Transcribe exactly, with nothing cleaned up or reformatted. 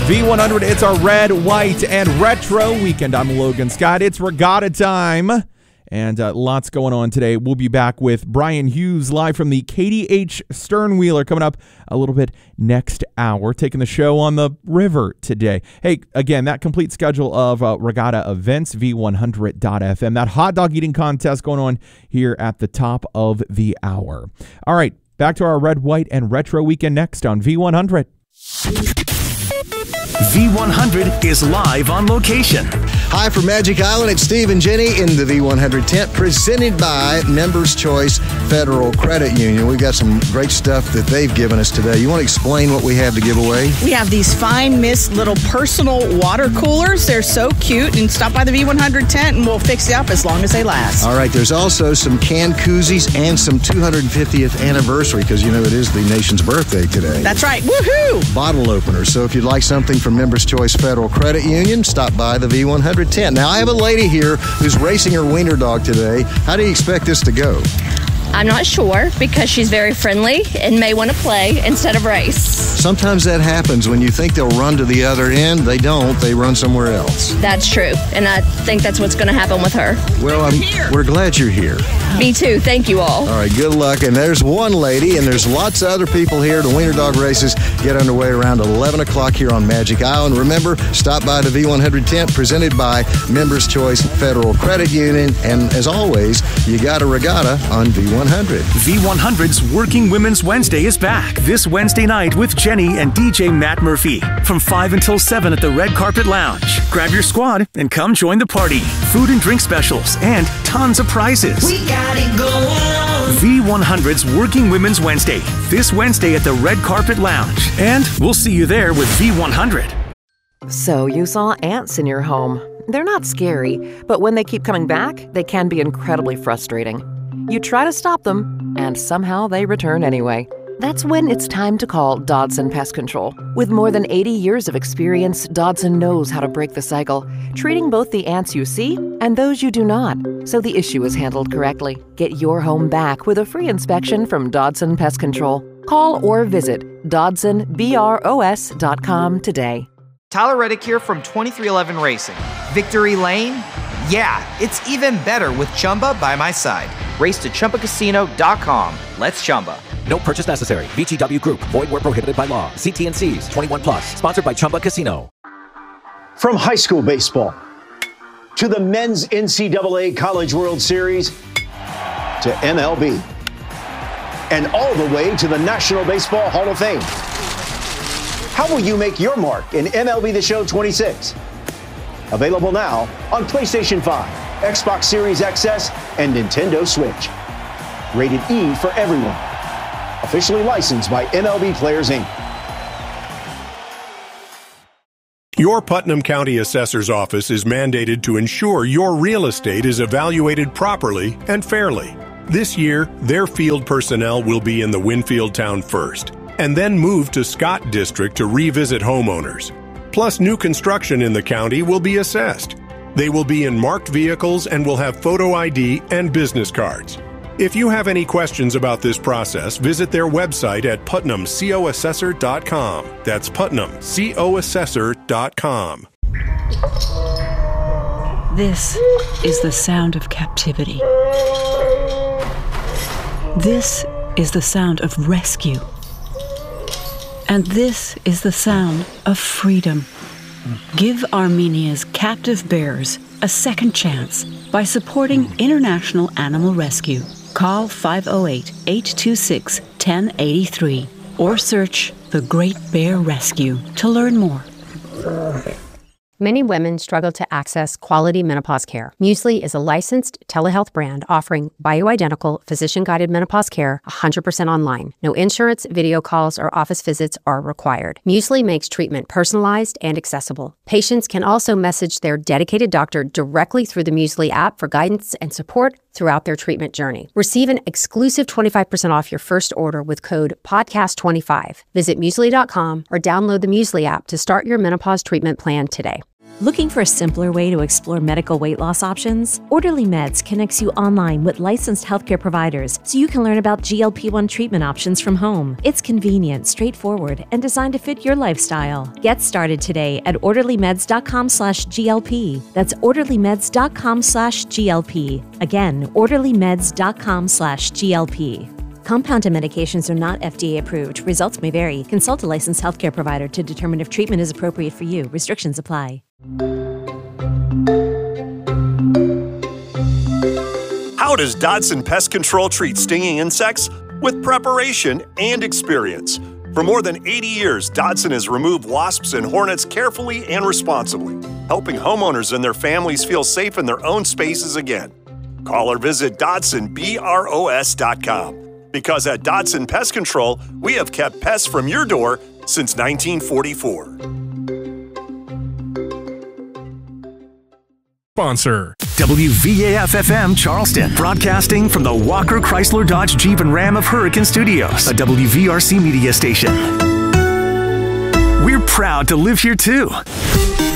V one hundred, it's our red, white, and retro weekend. I'm Logan Scott. It's regatta time, and uh, lots going on today. We'll be back with Brian Hughes live from the K D H Sternwheeler coming up a little bit next hour, taking the show on the river today. Hey, again, that complete schedule of uh, regatta events, V one hundred dot F M. That hot dog eating contest going on here at the top of the hour. All right, back to our red, white, and retro weekend next on V one hundred. V one hundred is live on location. Hi from Magic Island. It's Steve and Jenny in the V one hundred tent, presented by Members Choice Federal Credit Union. We've got some great stuff that they've given us today. You want to explain what we have to give away? We have these fine mist little personal water coolers. They're so cute. And stop by the V one hundred tent and we'll fix you up as long as they last. All right. There's also some canned koozies and some two hundred fiftieth anniversary, because, you know, it is the nation's birthday today. That's right. Woohoo! Bottle openers. So if you'd like something from Members Choice Federal Credit Union, stop by the V one hundred tent. Now, I have a lady here who's racing her wiener dog today. How do you expect this to go? I'm not sure, because she's very friendly and may want to play instead of race. Sometimes that happens. When you think they'll run to the other end, they don't. They run somewhere else. That's true, and I think that's what's going to happen with her. Well, I'm, we're glad you're here. Me too. Thank you all. All right, good luck. And there's one lady, and there's lots of other people here. The wiener dog races get underway around eleven o'clock here on Magic Island. Remember, stop by the V one hundred tent, presented by Members Choice Federal Credit Union. And as always, you got a regatta on V one hundred. V one hundred's Working Women's Wednesday is back this Wednesday night with Jenny and D J Matt Murphy from five until seven at the Red Carpet Lounge. Grab your squad and come join the party. Food and drink specials and tons of prizes. We got it going on. V one hundred's Working Women's Wednesday this Wednesday at the Red Carpet Lounge. And we'll see you there with V one hundred. So you saw ants in your home. They're not scary, but when they keep coming back, they can be incredibly frustrating. You try to stop them, and somehow they return anyway. That's when it's time to call Dodson Pest Control. With more than eighty years of experience, Dodson knows how to break the cycle, treating both the ants you see and those you do not, so the issue is handled correctly. Get your home back with a free inspection from Dodson Pest Control. Call or visit Dodson Bros dot com today. Tyler Reddick here from twenty-three eleven Racing. Victory Lane? Yeah, it's even better with Chumba by my side. Race to Chumba Casino dot com. Let's Chumba. No purchase necessary. V G W Group. Void where prohibited by law. See T and C's. twenty-one plus. Sponsored by Chumba Casino. From high school baseball to the men's N C double A College World Series to M L B and all the way to the National Baseball Hall of Fame. How will you make your mark in M L B The Show twenty-six? Available now on PlayStation five, Xbox Series X S, and Nintendo Switch. Rated E for everyone. Officially licensed by M L B Players, Incorporated. Your Putnam County Assessor's Office is mandated to ensure your real estate is evaluated properly and fairly. This year, their field personnel will be in the Winfield town first, and then move to Scott District to revisit homeowners. Plus, new construction in the county will be assessed. They will be in marked vehicles and will have photo I D and business cards. If you have any questions about this process, visit their website at putnam co assessor dot com. That's putnam co assessor dot com. This is the sound of captivity. This is the sound of rescue. And this is the sound of freedom. Give Armenia's captive bears a second chance by supporting International Animal Rescue. Call five oh eight, eight two six, one oh eight three or search The Great Bear Rescue to learn more. Many women struggle to access quality menopause care. Muesli is a licensed telehealth brand offering bioidentical, physician-guided menopause care one hundred percent online. No insurance, video calls, or office visits are required. Muesli makes treatment personalized and accessible. Patients can also message their dedicated doctor directly through the Muesli app for guidance and support throughout their treatment journey. Receive an exclusive twenty-five percent off your first order with code podcast twenty-five. Visit muesli dot com or download the Muesli app to start your menopause treatment plan today. Looking for a simpler way to explore medical weight loss options? Orderly Meds connects you online with licensed healthcare providers so you can learn about G L P one treatment options from home. It's convenient, straightforward, and designed to fit your lifestyle. Get started today at orderlymeds.com slash GLP. That's orderlymeds.com slash GLP. Again, orderlymeds.com slash GLP. Compounded medications are not F D A approved. Results may vary. Consult a licensed healthcare provider to determine if treatment is appropriate for you. Restrictions apply. How does Dodson Pest Control treat stinging insects? With preparation and experience. For more than eighty years, Dodson has removed wasps and hornets carefully and responsibly, helping homeowners and their families feel safe in their own spaces again. Call or visit Dodson Bros dot com. Because at Dodson Pest Control, we have kept pests from your door since nineteen forty-four. Sponsor W V A F F M Charleston, broadcasting from the Walker Chrysler Dodge Jeep and Ram of Hurricane Studios, a W V R C media station. We're proud to live here too.